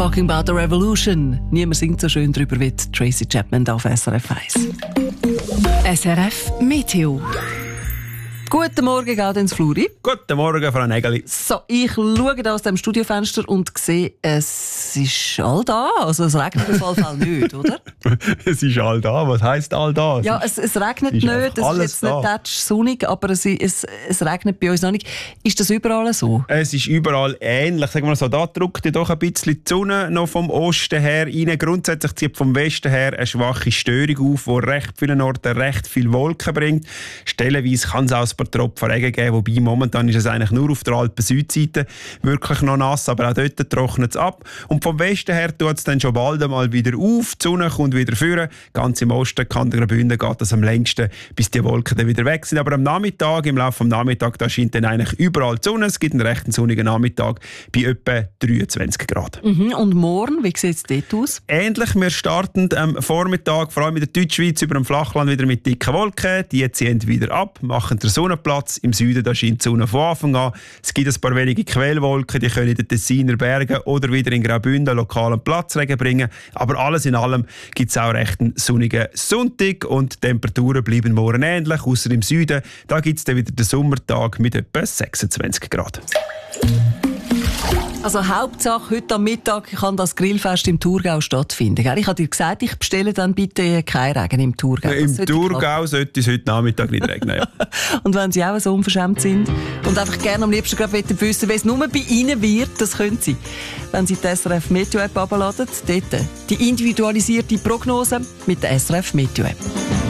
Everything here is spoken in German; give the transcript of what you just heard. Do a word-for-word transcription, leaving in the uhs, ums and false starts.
Talking about the revolution. Niemand singt so schön drüber wie Tracy Chapman auf S R F eins. S R F Meteo. Guten Morgen, Gaudenz Fluri. Guten Morgen, Frau Nägeli. So, ich schaue da aus dem Studiofenster und sehe, es ist all da. Also es regnet auf jeden Fall nicht, oder? Es ist all da. Was heisst all da? Ja, es, es regnet es nicht. Es ist ist jetzt da. nicht tatsch sonnig, aber es, es, es regnet bei uns noch nicht. Ist das überall so? Es ist überall ähnlich. Sagen wir so, da drückt ja doch ein bisschen die Sonne noch vom Osten her rein. Grundsätzlich zieht vom Westen her eine schwache Störung auf, die recht vielen Orten recht viel Wolken bringt. Stellenweise kann es auch ein paar Tropfen Regen geben, wobei momentan ist es eigentlich nur auf der Alpen-Südseite wirklich noch nass, aber auch dort trocknet es ab. Und vom Westen her tut es dann schon bald einmal wieder auf, die Sonne kommt wieder führen. Ganz im Osten, Kanton Graubünden, geht es am längsten, bis die Wolken dann wieder weg sind. Aber am Nachmittag, im Laufe des Nachmittags, da scheint dann eigentlich überall die Sonne. Es gibt einen recht sonnigen Nachmittag bei etwa dreiundzwanzig Grad. Mhm. Und morgen, wie sieht es dort aus? Ähnlich, wir starten am Vormittag, vor allem in der Deutschschweiz, über dem Flachland wieder mit dicken Wolken. Die ziehen wieder ab, machen den Sonnenplatz. Im Süden da scheint die Sonne von Anfang an. Es gibt ein paar wenige Quellwolken, die können in den Tessiner Bergen oder wieder in Graubünden lokalen Platzregen bringen. Aber alles in allem gibt es auch recht einen sonnigen Sonntag und die Temperaturen bleiben morgen ähnlich, außer im Süden. Da gibt es dann wieder den Sommertag mit etwa sechsundzwanzig Grad. Also Hauptsache, heute am Mittag kann das Grillfest im Thurgau stattfinden. Gell? Ich habe dir gesagt, ich bestelle dann bitte keinen Regen im Thurgau. Ja, Im Thurgau sollte es heute Nachmittag nicht regnen. Ja. Und wenn Sie auch so unverschämt sind und einfach gerne am liebsten gerade wissen, wie es nur bei Ihnen wird, das können Sie. Wenn Sie die S R F Meteo App herunterladen, dort die individualisierte Prognose mit der S R F Meteo App.